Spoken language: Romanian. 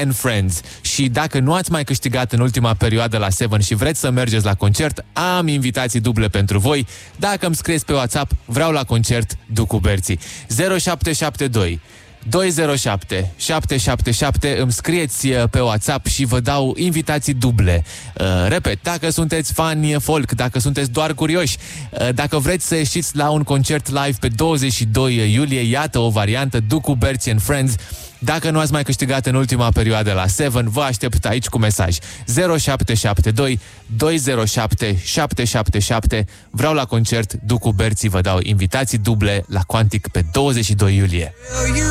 and Friends. Și dacă nu ați mai câștigat în ultima perioadă la Seven și vreți să mergeți la concert, am invitații duble pentru voi. Dacă îmi scrieți pe WhatsApp, vreau la concert Ducu Berții. 0772 207 777, îmi scrieți pe WhatsApp și vă dau invitații duble. Repet, dacă sunteți fani folk, dacă sunteți doar curioși, dacă vreți să ieșiți la un concert live pe 22 iulie, iată o variantă, Ducu Berții and Friends. Dacă nu ați mai câștigat în ultima perioadă la Seven, vă aștept aici cu mesaj 0772 207 777. Vreau la concert Ducu Berții, vă dau invitații duble la Quantic pe 22 iulie.